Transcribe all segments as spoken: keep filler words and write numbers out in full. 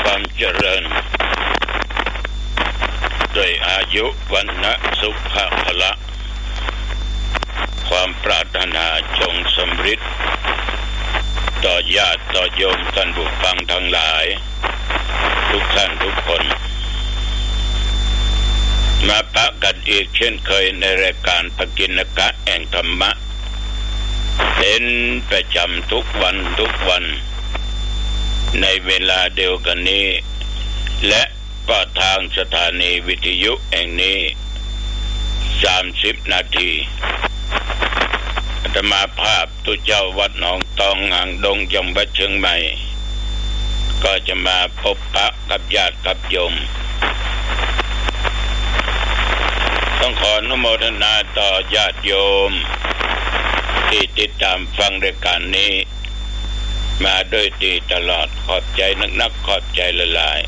ความเจริญด้วยอายุวันนะสุขะพละความปรารถนาจงสำเร็จต่อญาติต่อโยมท่านผู้ฟังทั้งหลายทุกท่านทุกคนมาปะกันอีกเช่นเคยในรายการปกิณกะแห่งธรรมะเป็นประจำทุกวันทุกวันในเวลาเดียวกันนี้และก็ทางสถานีวิทยุแห่งนี้สามสิบนาทีอาตมาภาพตุเจ้าวัดหนองตองหางดงจังหวัดเชียงใหม่ก็จะมาพบปะกับญาติกับโยมต้องขออนุโมทนาต่อญาติโยมที่ติดตามฟังรายการนี้มาโดยดีตลอดขอบใจนักๆขอบใจหลาย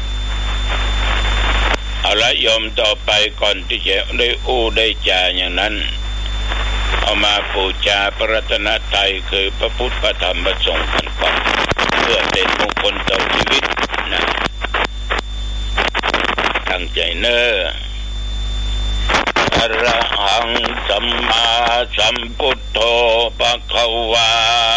ๆเอาละโยมต่อไปก่อนที่จะได้อู้ได้จาอย่างนั้นเอามาปูชาพระรัตนตรัยคือพระพุทธพระธรรมพระสงฆ์กันก่อนเพื่อเป็นมงคลต่อชีวิตนะตั้งใจเน้ออะระหังสัมมาสัมพุทโธภคะวา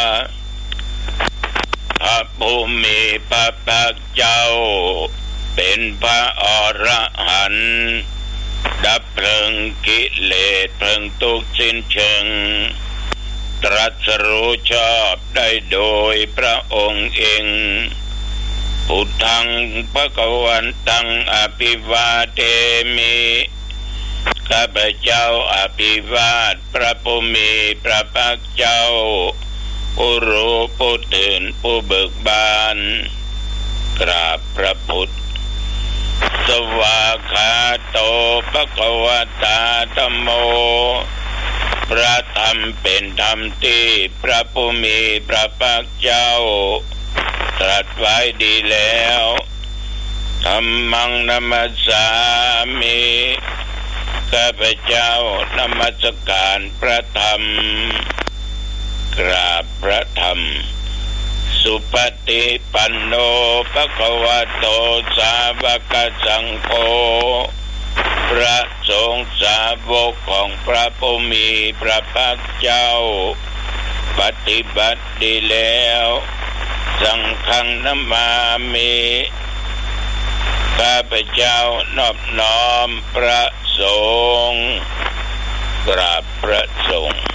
พระผู้มีพระภาคเจ้าเป็นพระอรหันต์ดับเพลิงกิเลสเพลิงทุกข์สิ้นเชิงตรัสรู้ชอบได้โดยพระองค์เองพุทธังภวันตังอภิวาเทมิข้าพเจ้าอภิวาทพระผู้มีพระภาคเจ้าผู้รู้ผู้ตื่นผู้เบิกบานกราบพระพุทธสวากขาโตภควตาธัมโมพระธรรมเป็นธรรมที่พระผู้มีพระภาคเจ้าตรัสไว้ดีแล้วธัมมังนัมมัสสามิข้าพเจ้านมัสการพระธรรมกราบพระธรรมสุปฏิปันโนภควโตสาวกสังโฆพระสงฆ์สาวกของพระผู้มีพระภาคเจ้าปฏิบัติดีแล้วสังฆังนัมมามิข้าพเจ้านอบน้อมพระสงฆ์กราบพระสงฆ์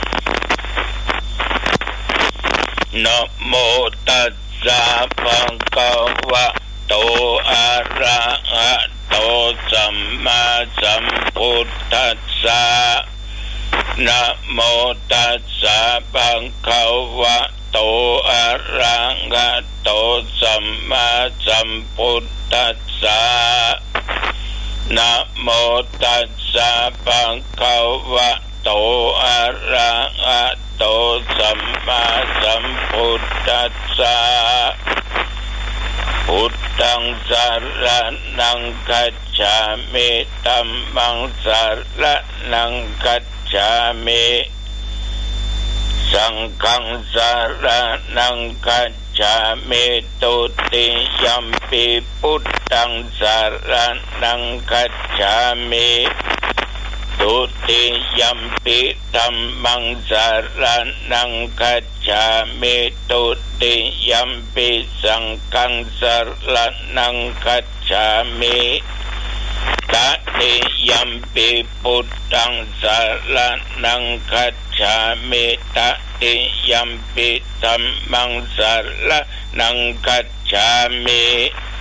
นะโมตัสสะภะคะวะโตอะระหะโตสัมมาสัมพุทธัสสะนะโมตัสสะภะคะวะโตอะระหะโตสัมมาสัมพุทธัสสะนะโมตัสสะภะคะวะโตอะระหะโตสัมมาสัมพุทธัสสะพุทธังสรณังคัจฉามิธัมมังสรณังคัจฉามิสังฆังสรณังคัจฉามิตุติยัมปิพุทธังสรณังคัจฉามิตุติยัมปิธัมมังสรณังคัจฉามิตุติยัมปิสังฆังสรณังคัจฉามิตติยัมปิพุทธังสรณังคัจฉามิตติยัมปิธัมมังสรณังคัจฉามิ